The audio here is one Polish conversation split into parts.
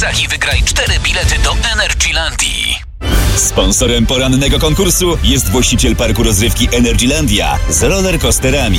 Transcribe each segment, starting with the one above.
I wygraj 4 bilety do Energylandii. Sponsorem porannego konkursu jest właściciel parku rozrywki Energylandia z rollercoasterami.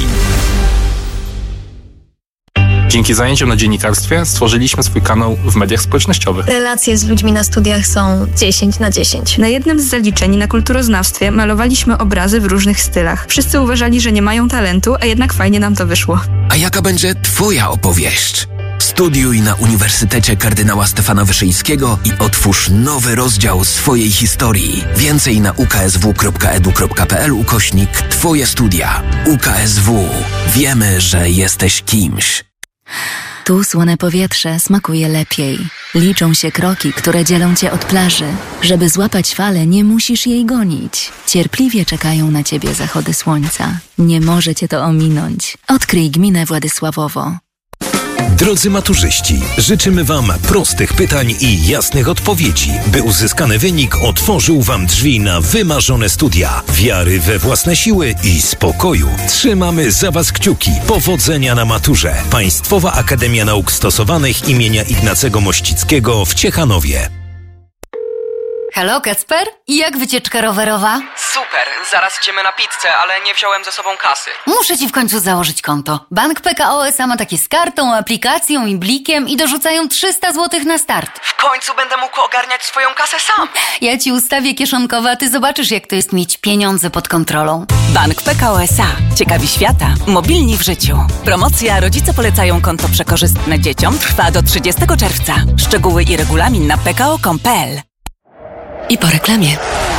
Dzięki zajęciom na dziennikarstwie stworzyliśmy swój kanał w mediach społecznościowych. Relacje z ludźmi na studiach są 10/10. Na jednym z zaliczeń na kulturoznawstwie malowaliśmy obrazy w różnych stylach. Wszyscy uważali, że nie mają talentu, a jednak fajnie nam to wyszło. A jaka będzie twoja opowieść? Studiuj na Uniwersytecie Kardynała Stefana Wyszyńskiego i otwórz nowy rozdział swojej historii. Więcej na uksw.edu.pl/Twoje studia. UKSW. Wiemy, że jesteś kimś. Tu słone powietrze smakuje lepiej. Liczą się kroki, które dzielą cię od plaży. Żeby złapać falę, nie musisz jej gonić. Cierpliwie czekają na ciebie zachody słońca. Nie może cię to ominąć. Odkryj gminę Władysławowo. Drodzy maturzyści, życzymy Wam prostych pytań i jasnych odpowiedzi, by uzyskany wynik otworzył Wam drzwi na wymarzone studia, wiary we własne siły i spokoju. Trzymamy za Was kciuki. Powodzenia na maturze. Państwowa Akademia Nauk Stosowanych imienia Ignacego Mościckiego w Ciechanowie. Halo, Kacper? I jak wycieczka rowerowa? Super, zaraz idziemy na pizzę, ale nie wziąłem ze sobą kasy. Muszę ci w końcu założyć konto. Bank PKO SA ma takie z kartą, aplikacją i blikiem i dorzucają 300 zł na start. W końcu będę mógł ogarniać swoją kasę sam. Ja ci ustawię kieszonkowe, a ty zobaczysz, jak to jest mieć pieniądze pod kontrolą. Bank PKO SA. Ciekawi świata. Mobilni w życiu. Promocja Rodzice polecają konto przekorzystne dzieciom trwa do 30 czerwca. Szczegóły i regulamin na pko.com.pl. I po reklamie.